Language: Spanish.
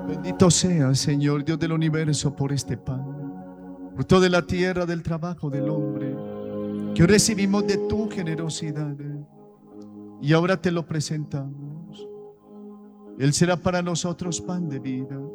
Bendito seas, Señor, Dios del universo, por este pan, fruto de la tierra, del trabajo del hombre, que hoy recibimos de tu generosidad y ahora te lo presentamos. Él será para nosotros pan de vida.